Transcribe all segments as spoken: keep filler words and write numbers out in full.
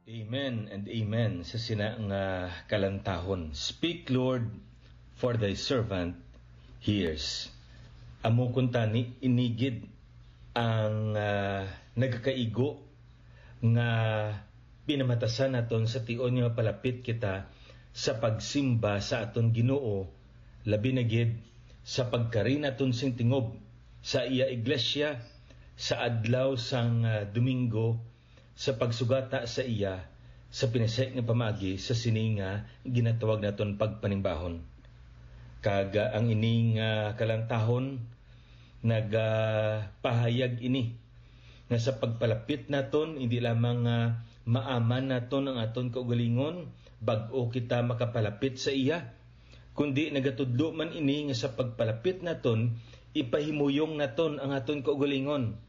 Amen and amen sa sina nga kalantahon. Speak, Lord, for thy servant hears. Amo kuntani inigid ang uh, nagkaigo nga pinamatasan naton sa tion nga palapit kita sa pagsimba sa aton Ginoo, labi na gid sa pagkari naton sing tingob sa iya iglesia sa adlaw sang uh, Domingo, sa pagsugata sa iya sa pinasay nga pamagi sa sini nga ginatawag naton pagpanimbahon. Kaga ang ining uh, kalantahon nagpahayag uh, ini nga sa pagpalapit naton hindi lamang uh, maaman naton ang aton kaugalingon bag-o kita makapalapit sa iya, kundi nagatudlo man ini nga sa pagpalapit naton ipahimuyong naton ang aton kaugalingon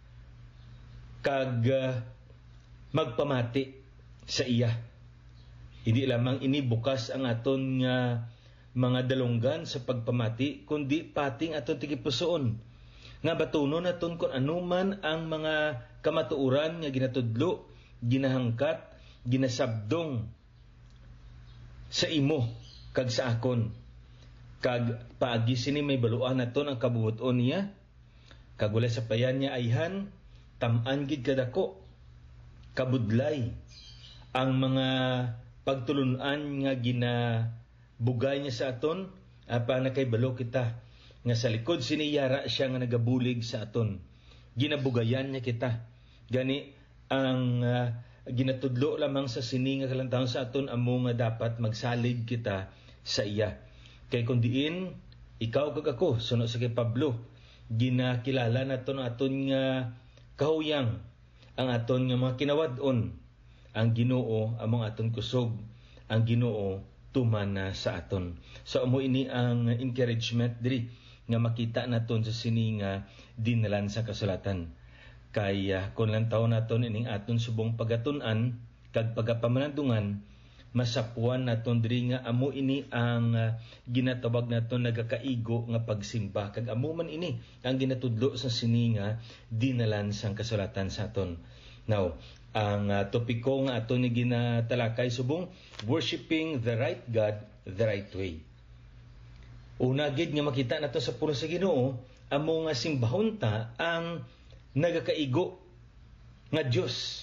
kag uh, magpamati sa iya. Hindi lamang ini bukas ang aton nga mga dalunggan sa pagpamati, kundi pating aton tigipusoon nga batunon naton kung anuman ang mga kamatuoran nga ginatudlo, ginahangkat, ginasabdong sa imo kag sa akon. Kag paagi sini may baluan naton ang kabubuton niya, kag wala sa payan niya ayhan tam-an gid kadako kabudlay ang mga pagtulunan nga ginabugay niya sa aton, apa na kay balo kita nga sa likod siniyara siya nga nagabulig sa aton, ginabugayan niya kita. Gani ang uh, ginatudlo lamang sa sini nga kalantahon sa aton amo nga dapat magsalig kita sa iya. Kay kun diin ikaw kag ako suno sa kay Pablo, ginakilala naton aton nga kahuyang, ang aton nga mga kinawad-on, ang Ginoo among aton kusog, ang Ginoo tuman na sa aton. So amo ini ang encouragement diri nga makita naton sa sini nga dinalan sa kasulatan. Kaya kun lang taon naton ining aton subong pagatun-an kag pagapamanandungan, masapuan naton diri nga amo ini ang uh, ginatawag naton nagakaigo nga pagsimba, kag amo man ini ang ginatudlo sa sini nga dinalan sang kasulatan sa aton. Now, ang uh, topiko nga aton ni ginatalakay subong worshiping the right God the right way. Una gid nga makita nato sa puno sa Ginoo, amo nga simbahon ta ang nagakaigo nga Dios.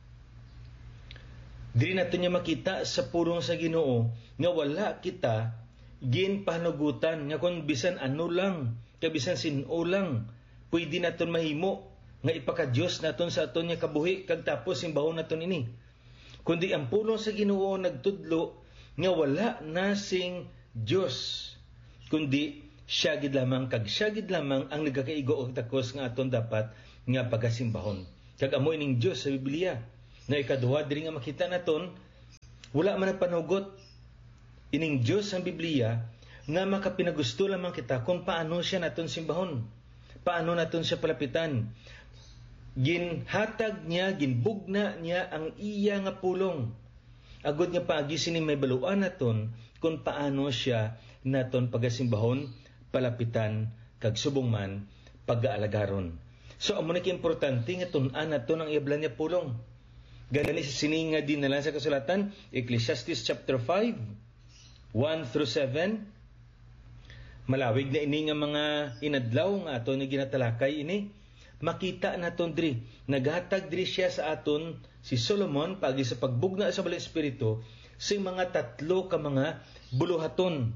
Diri natin niya makita sa purong sa Ginoo nga wala kita ginpahanugutan nga kung bisan ano lang, kabisan sino lang, pwede naton mahimo nga ipaka-Diyos naton sa aton nga kabuhi kag tapos simbahon naton ini. Kundi ang purong sa Ginoo nagtudlo nga wala na sing Diyos, kundi siya gid lamang kag siya gid lamang ang nagakaigo og takos nga aton dapat nga pagasimbahon. Kag amo ining Diyos sa Biblia na ikaduha diri nga makita naton, wala man panugot ining Dios ang Biblia nga makapinagusto lamang kita kung paano siya naton simbahon, paano naton siya palapitan. Ginhatag niya, ginbugna niya ang iya nga pulong, agud nga paagi sini may baluan naton kung paano siya naton pagasimbahon, palapitan kag subong man pag-aalagaron. So amo na importante nga tun-an naton ang iablan niya pulong. Gani sa sini nga dinalan sa kasulatan, Ecclesiastes chapter five, one through seven. Malawig na ini nga mga inadlaw nga aton nga ginatalakay ini. Makita naton diri, naghatag diri siya sa aton si Solomon pagi sa pagbugna sa Balay Espiritu sing mga tatlo ka mga buluhaton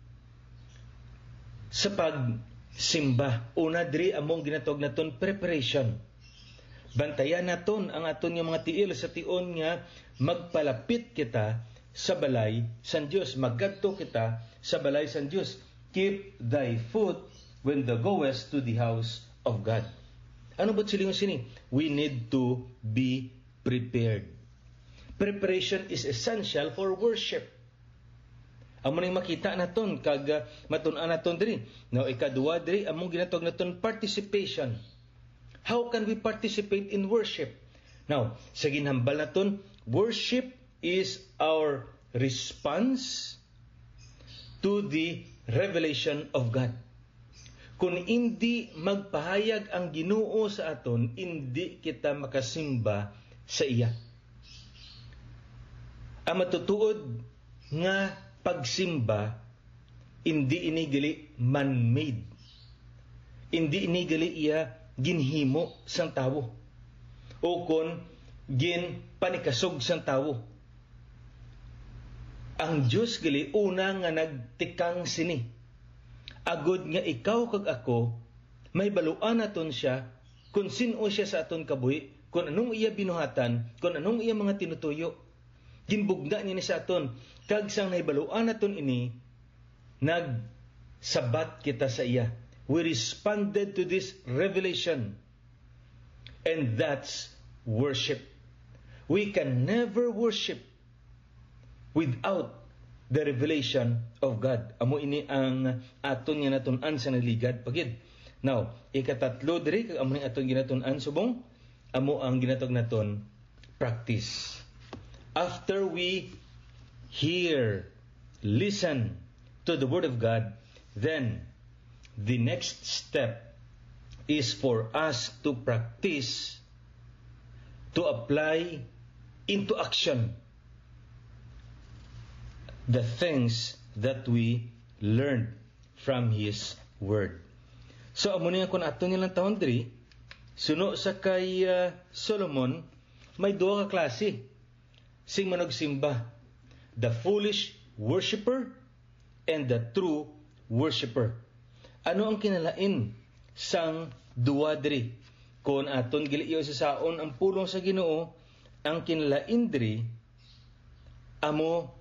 sa pagsimba. Una diri among ginatawag naton preparation. Bantayan naton ang aton nga mga tiil sa tion nga magpalapit kita sa balay san Dios, maggadto kita sa balay san Dios. Keep thy foot when thou goest to the house of God. Ano ba silingon sini? We need to be prepared. Preparation is essential for worship. Amo ning makita naton kag uh, matun-an naton diri. Now ikaduha diri among ginatawag naton participation. How can we participate in worship? Now, sa ginhambal naton, worship is our response to the revelation of God. Kung hindi magpahayag ang Ginoo sa aton, hindi kita makasimba sa iya. Ang matutuod nga pagsimba, hindi inigali man-made. Hindi inigali iya ginhimo sang tawo. O kon gin panikasog sang tawo. Ang Diyos gali una nga nagtikang sini. Agod nga ikaw kag ako, may baluan naton siya kung sino siya sa aton kabuhi, kung anong iya binuhatan, kung anong iya mga tinutuyo. Ginbugna niya ni sa aton. Kag sang naibaluan naton ini, nagsabat kita sa iya. We responded to this revelation. And that's worship. We can never worship without the revelation of God. Amo ini ang aton nga natun-an sa naligad pagid. Now, ikatatlo diri kag amo ni aton ginatun-an subong, amo ang ginatog naton practice. After we hear, listen to the Word of God, then the next step is for us to practice, to apply into action the things that we learned from His Word. So, amo niya kung ato nilang taon diri, suno sa kay uh, Solomon, may duha ka klase. Sing managsimba, the foolish worshipper and the true worshipper. Ano ang kinalain sang duwa diri? Kung aton giliyo sa saon ang pulong sa Ginoo, ang kinalain diri amo